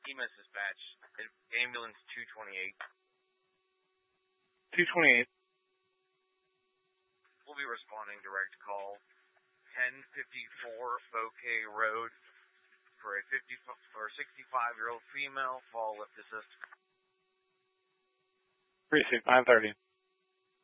EMS dispatch, ambulance 228. 228. We'll be responding direct call 1054 Bouquet Road for a 65-year-old female fall lift assist. Precinct 930.